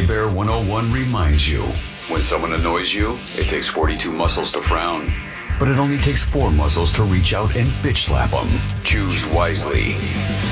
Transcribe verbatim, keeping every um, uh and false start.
Bear one oh one reminds you, when someone annoys you, it takes forty-two muscles to frown. But it only takes four muscles to reach out and bitch slap them. Choose wisely.